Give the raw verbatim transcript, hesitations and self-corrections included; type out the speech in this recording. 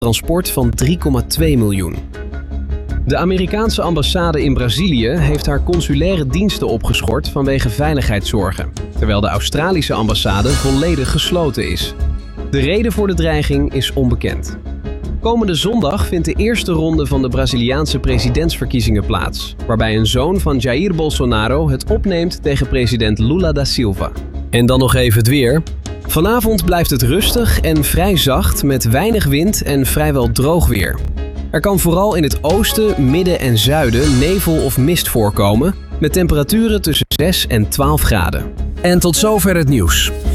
transport van drie komma twee miljoen. De Amerikaanse ambassade in Brazilië heeft haar consulaire diensten opgeschort vanwege veiligheidszorgen, terwijl de Australische ambassade volledig gesloten is. De reden voor de dreiging is onbekend. Komende zondag vindt de eerste ronde van de Braziliaanse presidentsverkiezingen plaats, waarbij een zoon van Jair Bolsonaro het opneemt tegen president Lula da Silva. En dan nog even het weer. Vanavond blijft het rustig en vrij zacht met weinig wind en vrijwel droog weer. Er kan vooral in het oosten, midden en zuiden nevel of mist voorkomen, met temperaturen tussen zes en twaalf graden. En tot zover het nieuws.